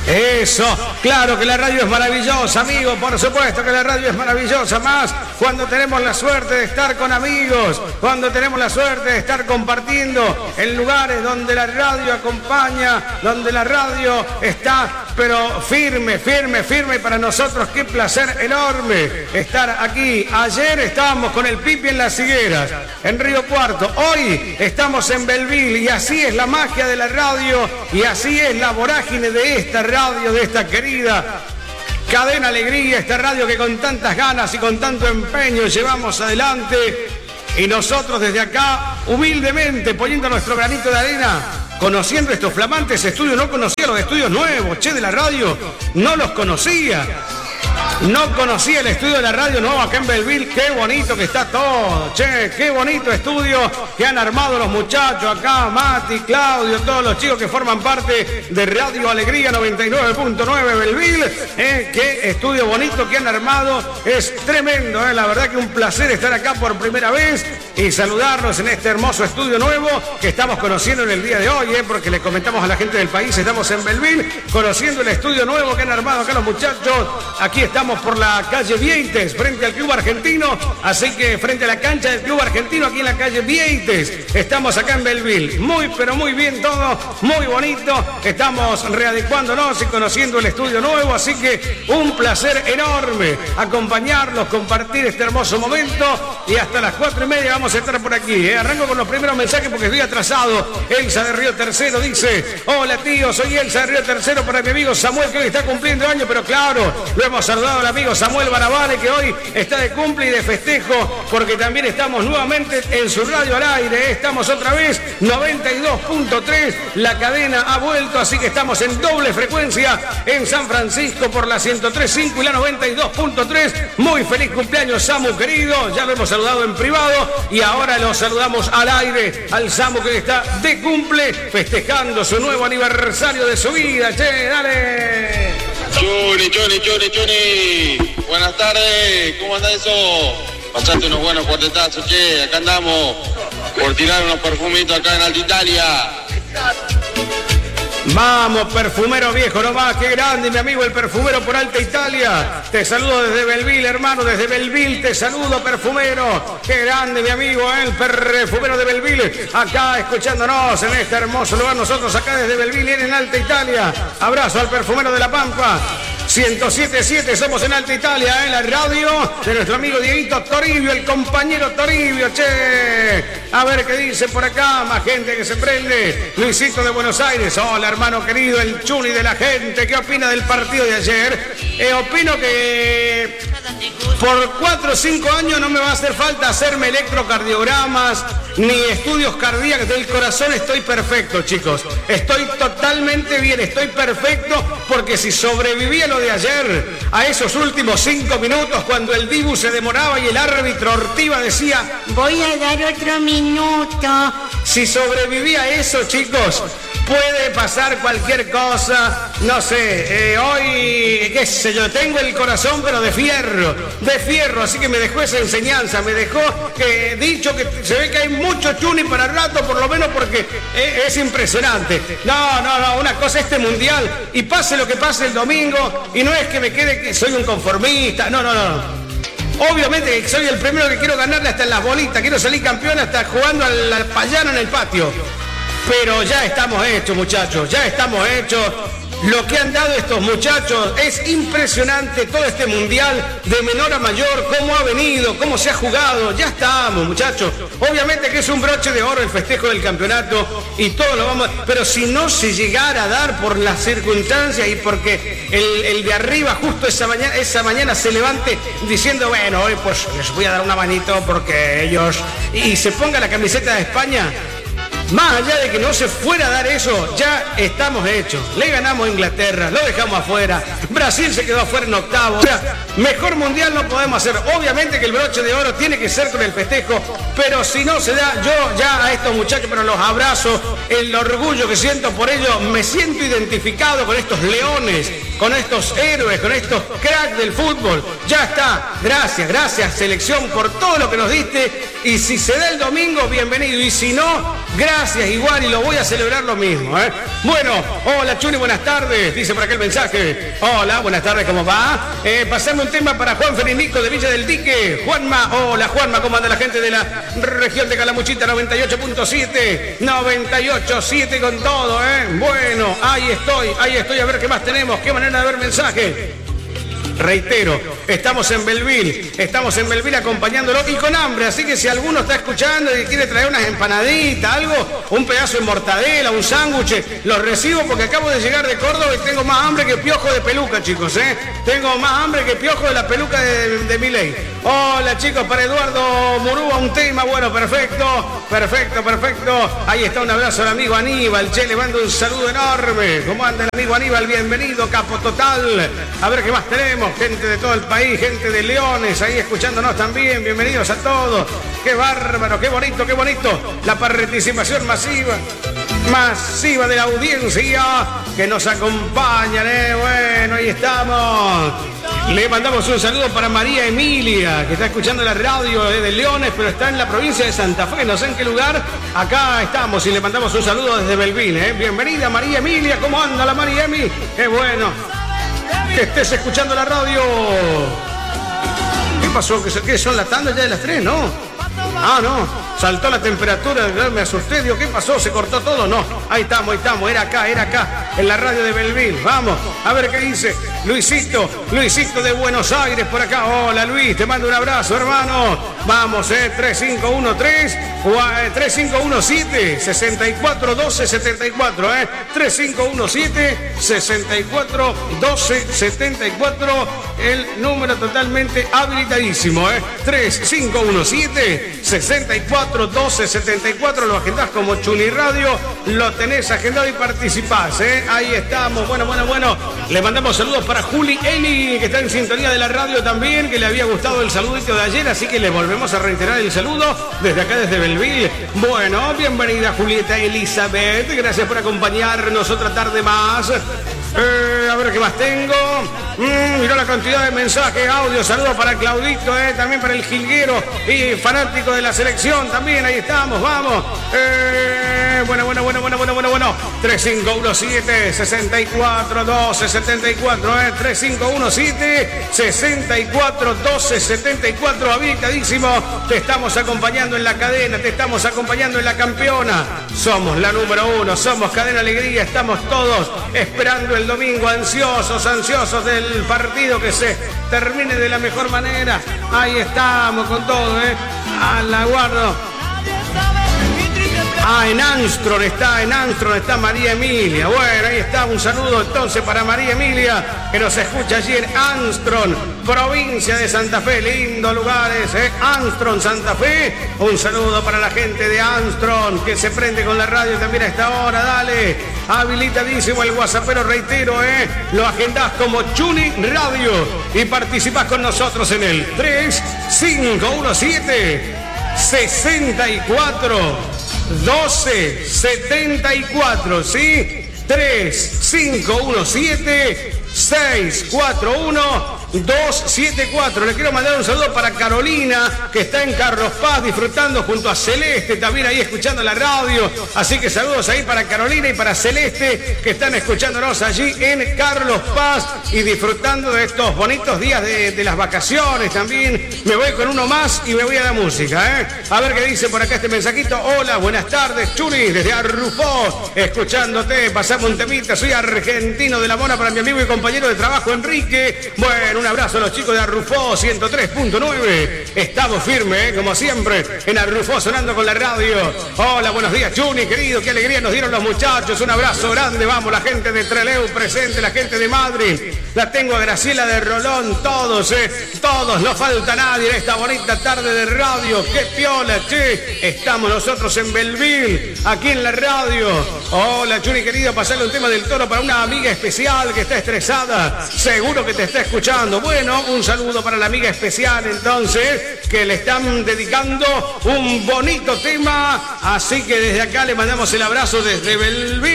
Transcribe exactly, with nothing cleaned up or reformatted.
Eso, claro que la radio es maravillosa, amigo, por supuesto que la radio es maravillosa, más cuando tenemos la suerte de estar con amigos, cuando tenemos la suerte de estar compartiendo en lugares donde la radio acompaña, donde la radio está, pero firme, firme, firme, y para nosotros qué placer enorme estar aquí. Ayer estábamos con el Pipi en Las Higueras, en Río Cuarto, hoy estamos en Belville, y así es la magia de la radio, y así es la vorágine de esta radio. Radio de esta querida Cadena Alegría, esta radio que con tantas ganas y con tanto empeño llevamos adelante, y nosotros desde acá humildemente poniendo nuestro granito de arena, conociendo estos flamantes estudios. No conocía los estudios nuevos, che, de la radio, no los conocía. No conocía el estudio de la radio nuevo acá en Belville. Qué bonito que está todo, che, qué bonito estudio que han armado los muchachos acá, Mati, Claudio, todos los chicos que forman parte de Radio Alegría noventa y nueve punto nueve Belville. Eh, qué estudio bonito que han armado, es tremendo, eh, la verdad que un placer estar acá por primera vez y saludarlos en este hermoso estudio nuevo que estamos conociendo en el día de hoy, eh, porque le comentamos a la gente del país, estamos en Belville conociendo el estudio nuevo que han armado acá los muchachos. Aquí estamos por la calle Vieites, frente al Club Argentino, así que frente a la cancha del Club Argentino, aquí en la calle Vieites, estamos acá en Belville. Muy, pero muy bien todo, muy bonito, estamos readecuándonos y conociendo el estudio nuevo, así que un placer enorme acompañarlos, compartir este hermoso momento, y hasta las cuatro y media vamos a estar por aquí. ¿eh? Arranco con los primeros mensajes porque estoy atrasado. Elsa de Río Tercero dice: hola tío, soy Elsa de Río Tercero, para mi amigo Samuel, que hoy está cumpliendo años, pero claro, lo hemos saludado al amigo Samuel Barabale, que hoy está de cumple y de festejo, porque también estamos nuevamente en su radio al aire, estamos otra vez noventa y dos punto tres, la cadena ha vuelto, así que estamos en doble frecuencia en San Francisco por la ciento tres punto cinco y la noventa y dos punto tres. Muy feliz cumpleaños, Samu querido, ya lo hemos saludado en privado y ahora lo saludamos al aire al Samu, que está de cumple festejando su nuevo aniversario de su vida. Che, dale. Chuni, chuni, chuni, chuni. Buenas tardes, ¿cómo anda eso? Pasaste unos buenos cuartetazos, che, acá andamos por tirar unos perfumitos acá en Alta Italia. Vamos, perfumero viejo, nomás, qué grande, mi amigo el perfumero por Alta Italia. Te saludo desde Belville, hermano, desde Belville te saludo, perfumero. Qué grande, mi amigo, ¿eh? El perfumero de Belville, acá escuchándonos en este hermoso lugar, nosotros acá desde Belville en Alta Italia. Abrazo al perfumero de La Pampa. ciento siete punto siete, somos en Alta Italia, en ¿eh? la radio de nuestro amigo Dieguito Toribio, el compañero Toribio, che. A ver qué dice por acá, más gente que se prende. Luisito de Buenos Aires, hola hermano querido, el Chuni de la gente, ¿qué opina del partido de ayer? Eh, opino que por cuatro o cinco años no me va a hacer falta hacerme electrocardiogramas ni estudios cardíacos del corazón. Estoy perfecto, chicos, estoy totalmente bien, estoy perfecto, porque si sobrevivía lo de ayer, a esos últimos cinco minutos cuando el Dibu se demoraba y el árbitro Ortiva decía voy a dar otro minuto, si sobrevivía a eso, chicos, puede pasar cualquier cosa. No sé, eh, hoy, qué sé yo, tengo el corazón pero de fierro, de fierro, así que me dejó esa enseñanza, me dejó que dicho que se ve que hay mucho Chuni para rato, por lo menos, porque eh, es impresionante. No, no, no, una cosa este mundial, y pase lo que pase el domingo, y no es que me quede que soy un conformista, no, no, no. Obviamente que soy el primero que quiero ganarle hasta en las bolitas, quiero salir campeón hasta jugando al, al payano en el patio. Pero ya estamos hechos, muchachos, ya estamos hechos. Lo que han dado estos muchachos es impresionante, todo este mundial de menor a mayor, cómo ha venido, cómo se ha jugado. Ya estamos, muchachos. Obviamente que es un broche de oro el festejo del campeonato y todo lo vamos, pero si no se llegara a dar por las circunstancias y porque el, el de arriba justo esa mañana, esa mañana se levante diciendo, bueno, hoy pues les voy a dar una manito porque ellos, y se ponga la camiseta de España. Más allá de que no se fuera a dar eso, ya estamos hechos. Le ganamos a Inglaterra, lo dejamos afuera. Brasil se quedó afuera en octavo. O sea, mejor mundial no podemos hacer. Obviamente que el broche de oro tiene que ser con el festejo, pero si no se da, yo ya a estos muchachos, pero los abrazo, el orgullo que siento por ellos, me siento identificado con estos leones, con estos héroes, con estos cracks del fútbol. Ya está. Gracias, gracias selección por todo lo que nos diste Y si se da el domingo, bienvenido. Y si no, gracias igual y lo voy a celebrar lo mismo, ¿eh? Bueno, hola Chuni, buenas tardes. Dice por acá el mensaje. Hola, buenas tardes, ¿cómo va? Eh, pasame un tema para Juan Federico de Villa del Dique. Juanma, hola Juanma, ¿cómo anda la gente de la región de Calamuchita? noventa y ocho punto siete, noventa y ocho punto siete con todo, ¿eh? Bueno, ahí estoy, ahí estoy, a ver qué más tenemos, qué manera de ver mensajes. Reitero, estamos en Belville, estamos en Belville acompañándolo y con hambre, así que si alguno está escuchando y quiere traer unas empanaditas, algo, un pedazo de mortadela, un sándwich, los recibo porque acabo de llegar de Córdoba y tengo más hambre que piojo de peluca, chicos, ¿eh? Tengo más hambre que piojo de la peluca de, de Milei. Hola, chicos, para Eduardo Murúa, un tema, bueno, perfecto, perfecto, perfecto. Ahí está, un abrazo al amigo Aníbal, che, le mando un saludo enorme. ¿Cómo anda el amigo Aníbal? Bienvenido, capo total. A ver qué más tenemos. Gente de todo el país, gente de Leones, ahí escuchándonos también. Bienvenidos a todos. Qué bárbaro, qué bonito, qué bonito. La participación masiva, masiva de la audiencia que nos acompañan, ¿eh? Bueno, ahí estamos. Le mandamos un saludo para María Emilia, que está escuchando la radio de Leones, pero está en la provincia de Santa Fe, no sé en qué lugar. Acá estamos y le mandamos un saludo desde Belville, ¿eh? Bienvenida María Emilia, ¿cómo anda la María Emi? Qué bueno que estés escuchando la radio. ¿Qué pasó? ¿Qué son las tandas ya de las tres? No. Ah, no. Saltó la temperatura, me asusté, digo, ¿qué pasó? ¿Se cortó todo? No. Ahí estamos, ahí estamos. Era acá, era acá, en la radio de Belville. Vamos, a ver qué dice Luisito, Luisito de Buenos Aires por acá. Hola Luis, te mando un abrazo, hermano. Vamos, eh, tres cinco uno tres, tres cinco uno siete, seis cuatro uno dos siete cuatro, eh. tres cinco uno siete, seis cuatro uno dos siete cuatro, el número totalmente habilitadísimo, eh. tres cinco uno siete, seis cuatro uno dos siete cuatro, lo agendás como Chuni Radio, lo tenés agendado y participás, eh. Ahí estamos, bueno, bueno, bueno. Le mandamos saludos para Juli Eli, que está en sintonía de la radio también, que le había gustado el saludito de ayer, así que le volvemos a reiterar el saludo desde acá, desde Belville. Bueno, bienvenida Julieta Elizabeth, gracias por acompañarnos otra tarde más. Eh, a ver qué más tengo. Mm, mirá la cantidad de mensajes, audio, saludos para Claudito, eh, también para el Jilguero y fanático de la selección también, ahí estamos, vamos. Eh, bueno, bueno, bueno, bueno, bueno, bueno, bueno. tres cinco uno siete, seis cuatro uno dos siete cuatro, eh, tres cinco uno siete, seis cuatro uno dos siete cuatro, habilitadísimo. Te estamos acompañando en la cadena, te estamos acompañando en la campeona. Somos la número uno, somos Cadena Alegría, estamos todos esperando el domingo, ansiosos, ansiosos del partido que se termine de la mejor manera. Ahí estamos con todo, ¿eh? A la guardo. Ah, en Armstrong está, en Armstrong está María Emilia. Bueno, ahí está, un saludo entonces para María Emilia, que nos escucha allí en Armstrong, provincia de Santa Fe, lindos lugares, ¿eh? Armstrong, Santa Fe. Un saludo para la gente de Armstrong, que se prende con la radio también a esta hora, dale. Habilitadísimo el WhatsAppero, reitero, ¿eh? Lo agendás como Chuni Radio y participás con nosotros en el tres cinco uno siete, seis cuatro doce setenta y cuatro, ¿sí? tres cinco uno siete, seis cuatro uno dos siete cuatro. Le quiero mandar un saludo para Carolina, que está en Carlos Paz disfrutando junto a Celeste, también ahí escuchando la radio. Así que saludos ahí para Carolina y para Celeste, que están escuchándonos allí en Carlos Paz y disfrutando de estos bonitos días de, de las vacaciones también. Me voy con uno más y me voy a la música, ¿eh? A ver qué dice por acá este mensajito. Hola, buenas tardes, Chuni, desde Arrufó, escuchándote. Pasamos un temita, soy argentino de la Mona para mi amigo y compañero de trabajo Enrique. Bueno, un abrazo a los chicos de Arrufó ciento tres punto nueve. Estamos firmes, ¿eh? Como siempre, en Arrufó sonando con la radio. Hola, buenos días, Chuni, querido. Qué alegría nos dieron los muchachos. Un abrazo grande. Vamos, la gente de Trelew presente, la gente de Madrid. La tengo a Graciela de Rolón, todos, ¿eh? Todos, no falta nadie en esta bonita tarde de radio. Qué piola, che. Estamos nosotros en Belville, aquí en la radio. Hola, Chuni, querido. Pasarle un tema del Toro para una amiga especial que está estresada. Seguro que te está escuchando. Bueno, un saludo para la amiga especial entonces, que le están dedicando un bonito tema, así que desde acá le mandamos el abrazo desde Belville.